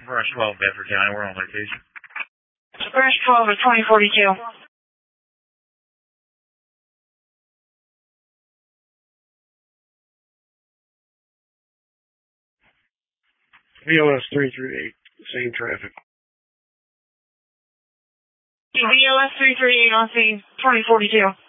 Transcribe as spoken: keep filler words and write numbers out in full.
Brush twelve, Bedford County. We're on location. Brush twelve is twenty forty-two. V O S three three eight, same traffic. V O S three three eight on scene, twenty forty-two.